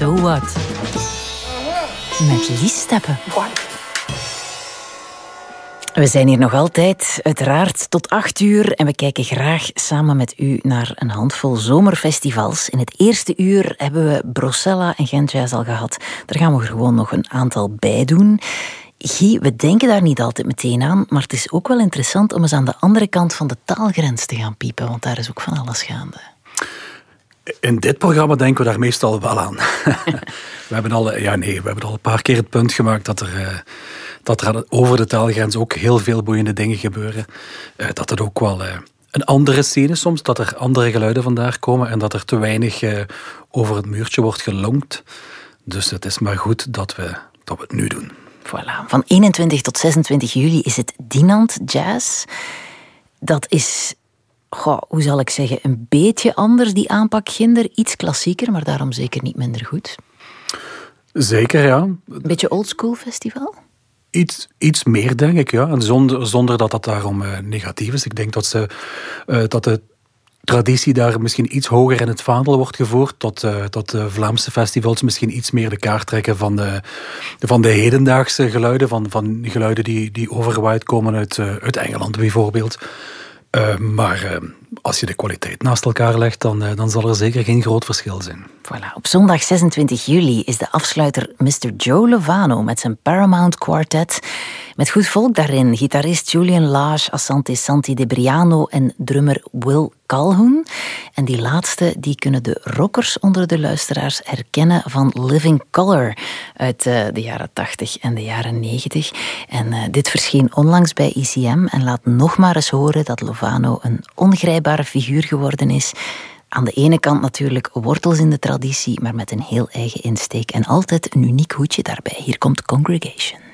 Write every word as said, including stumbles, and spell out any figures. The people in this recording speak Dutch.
So What? Met Lies Steppen. We zijn hier nog altijd, uiteraard, tot acht uur. En we kijken graag samen met u naar een handvol zomerfestivals. In het eerste uur hebben we Brussela en Gent Jazz al gehad. Daar gaan we er gewoon nog een aantal bij doen. Guy, we denken daar niet altijd meteen aan, maar het is ook wel interessant om eens aan de andere kant van de taalgrens te gaan piepen, want daar is ook van alles gaande. In dit programma denken we daar meestal wel aan. we, hebben al, ja, nee, we hebben al een paar keer het punt gemaakt dat er, uh, dat er over de taalgrens ook heel veel boeiende dingen gebeuren. Uh, dat het ook wel uh, een andere scène is soms, dat er andere geluiden vandaar komen en dat er te weinig uh, over het muurtje wordt gelonkt. Dus het is maar goed dat we, dat we het nu doen. Voilà. Van eenentwintig tot zesentwintig juli is het Dinant Jazz. Dat is, goh, hoe zal ik zeggen, een beetje anders, die aanpak Ginder. Iets klassieker, maar daarom zeker niet minder goed. Zeker, ja. Een beetje oldschool festival? Iets, iets meer, denk ik, ja. En zonder, zonder dat dat daarom uh, negatief is. Ik denk dat, ze, uh, dat de traditie daar misschien iets hoger in het vaandel wordt gevoerd, tot, uh, tot de Vlaamse festivals misschien iets meer de kaart trekken van de, van de hedendaagse geluiden, van, van geluiden die, die overgewaaid komen uit, uh, uit Engeland bijvoorbeeld. Uh, maar uh, als je de kwaliteit naast elkaar legt, dan, uh, dan zal er zeker geen groot verschil zijn. Voilà. Op zondag zesentwintig juli is de afsluiter mister Joe Lovano met zijn Paramount Quartet. Met goed volk daarin. Gitarist Julian Lage, Asante Santi De Briano en drummer Will Calhoun. En die laatste die kunnen de rockers onder de luisteraars herkennen van Living Colour uit uh, de jaren tachtig en de jaren negentig. En uh, dit verscheen onlangs bij I C M en laat nog maar eens horen dat Lovano een ongrijpbare figuur geworden is. Aan de ene kant natuurlijk wortels in de traditie, maar met een heel eigen insteek en altijd een uniek hoedje daarbij. Hier komt Congregation.